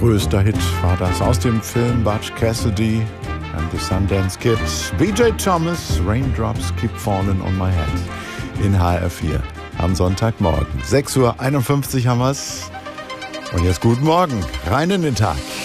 größter Hit war das aus dem Film Butch Cassidy and the Sundance Kid. B.J. Thomas, Raindrops Keep Falling on My Head in HR4 am Sonntagmorgen. 6:51 Uhr haben wir's. Und jetzt guten Morgen, rein in den Tag.